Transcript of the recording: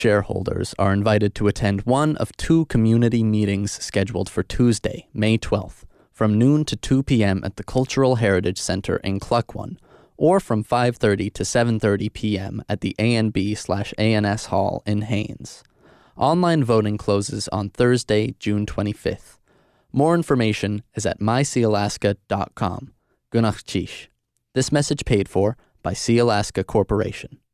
Shareholders are invited to attend one of two community meetings scheduled for Tuesday, May 12th, from noon to 2 p.m. at the Cultural Heritage Center in Cluckwan, or from 5:30 to 7:30 p.m. at the ANB/ANS Hall in Haines. Online voting closes on Thursday, June 25th. More information is at myseaalaska.com. Gunach Chish. This message paid for by Sea Alaska Corporation.